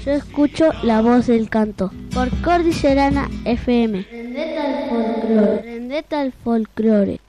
Yo escucho la voz del canto por Cordillerana FM. Rendete al folclore. Rendete al folclore.